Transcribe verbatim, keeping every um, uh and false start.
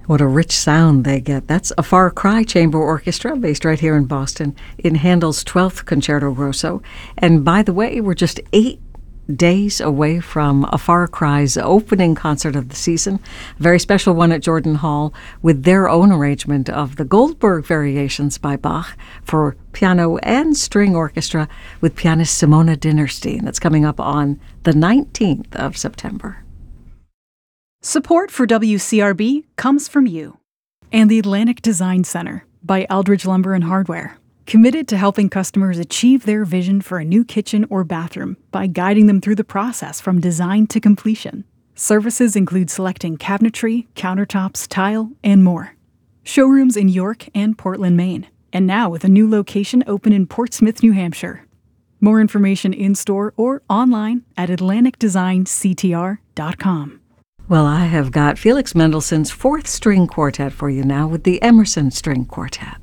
What a rich sound they get. That's a Far Cry Chamber Orchestra based right here in Boston in Handel's twelfth Concerto Grosso. And by the way, we're just eight days away from A Far Cry's opening concert of the season, a very special one at Jordan Hall with their own arrangement of the Goldberg Variations by Bach for piano and string orchestra with pianist Simona Dinnerstein. That's coming up on the nineteenth of September. Support for W C R B comes from you and the Atlantic Design Center by Eldridge Lumber and Hardware, committed to helping customers achieve their vision for a new kitchen or bathroom by guiding them through the process from design to completion. Services include selecting cabinetry, countertops, tile, and more. Showrooms in York and Portland, Maine, and now with a new location open in Portsmouth, New Hampshire. More information in-store or online at atlantic design c t r dot com. Well, I have got Felix Mendelssohn's Fourth String Quartet for you now with the Emerson String Quartet.